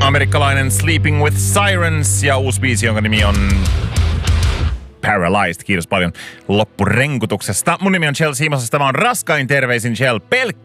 Amerikkalainen Sleeping with Sirens ja uusi biisi, jonka nimi on Paralyzed. Kiitos paljon loppurenkutuksesta. Mun nimi on Chel Siimosas. Tämä on Raskain terveisin Chel.